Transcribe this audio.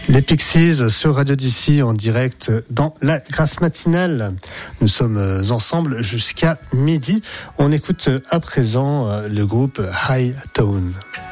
Les Pixies sur Radio DC en direct dans la Grâce matinale. Nous sommes ensemble jusqu'à midi. On écoute à présent le groupe High Tone.